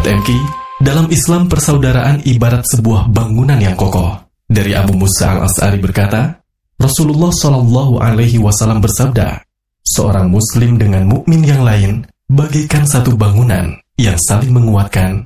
Sahabat MK, dalam Islam persaudaraan ibarat sebuah bangunan yang kokoh. Dari Abu Musa al-Asy'ari berkata, Rasulullah Shallallahu Alaihi Wasallam bersabda, seorang Muslim dengan mukmin yang lain bagaikan satu bangunan yang saling menguatkan